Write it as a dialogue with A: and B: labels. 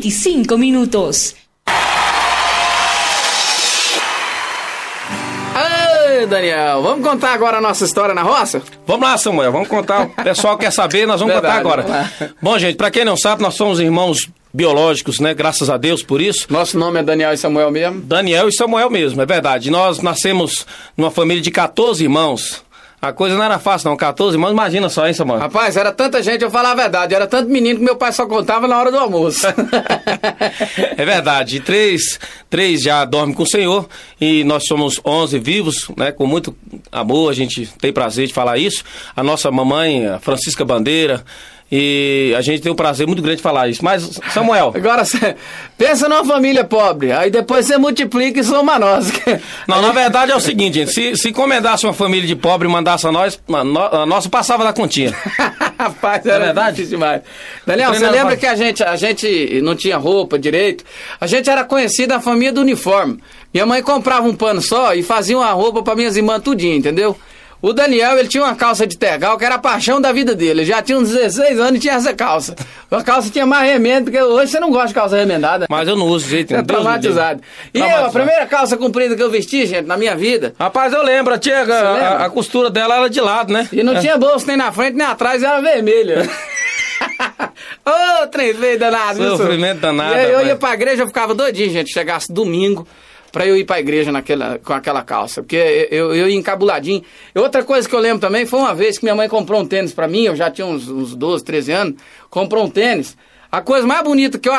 A: 25 minutos.
B: Daniel, vamos contar agora a nossa história na roça?
C: Vamos lá, Samuel, vamos contar. O pessoal quer saber, nós vamos contar agora. Bom, gente, pra quem não sabe, nós somos irmãos biológicos, né? Graças a Deus por isso.
B: Nosso nome é Daniel e Samuel mesmo?
C: Daniel e Samuel mesmo, é verdade. Nós nascemos numa família de 14 irmãos. A coisa não era fácil, não. 14 irmãos, imagina só, hein, Samuel?
B: Rapaz, era tanta gente, eu falar a verdade. Era tanto menino que meu pai só contava na hora do almoço.
C: É verdade. Três já dormem com o Senhor. E nós somos 11 vivos, né? Com muito amor, a gente tem prazer de falar isso. A nossa mamãe, a Francisca Bandeira. E a gente tem um prazer muito grande de falar isso. Mas, Samuel...
B: Agora, pensa numa família pobre, aí depois você multiplica e soma nós.
C: Não, na verdade é o seguinte, gente, se encomendasse uma família de pobre e mandasse a nós, a nossa passava da continha.
B: Rapaz, era verdade? Difícil demais. Daniel, você lembra que a gente não tinha roupa direito? A gente era conhecida a família do uniforme. Minha mãe comprava um pano só e fazia uma roupa para minhas irmãs tudinho, entendeu? O Daniel, ele tinha uma calça de tergal que era a paixão da vida dele. Ele já tinha uns 16 anos e tinha essa calça. A calça tinha mais remendo, porque hoje você não gosta de calça remendada.
C: Mas eu não uso de jeito nenhum.
B: Você é traumatizado. E eu, a primeira calça comprida que eu vesti, gente, na minha vida...
C: Rapaz, eu lembro, a costura dela era de lado, né?
B: E não tinha bolso nem na frente nem atrás, era vermelha. Ô, trem feio danado.
C: Sofrimento danado.
B: E aí eu ia pra igreja, eu ficava doidinho, gente. Chegasse domingo... pra eu ir pra igreja com aquela calça, porque eu ia encabuladinho. E outra coisa que eu lembro também, foi uma vez que minha mãe comprou um tênis pra mim, eu já tinha uns 12, 13 anos, comprou um tênis. A coisa mais bonita que eu